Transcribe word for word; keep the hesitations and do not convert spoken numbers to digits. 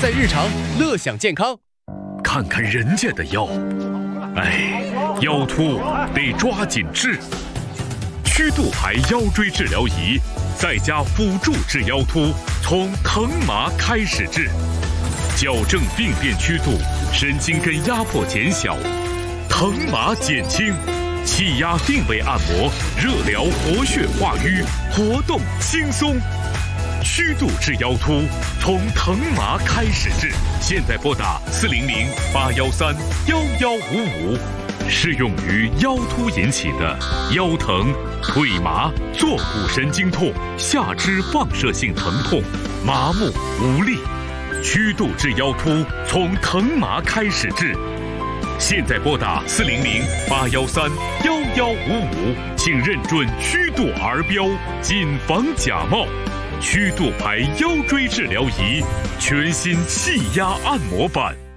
在日常，乐享健康。 看看人家的腰，哎，腰突得抓紧治。曲度牌腰椎治疗仪，再加辅助治腰突，从疼麻开始治，矫正病变曲度，神经根压迫减小，疼麻减轻，气压定位按摩，热疗活血化瘀，活动轻松。曲度治腰突，从疼麻开始治。现在拨打四零零八幺三幺幺五五，适用于腰突引起的腰疼、腿麻、坐骨神经痛、下肢放射性疼痛、麻木无力。曲度治腰突，从疼麻开始治。现在拨打四零零八幺三幺幺五五，请认准曲度儿标，谨防假冒。曲度牌腰椎治疗仪，全新气压按摩版。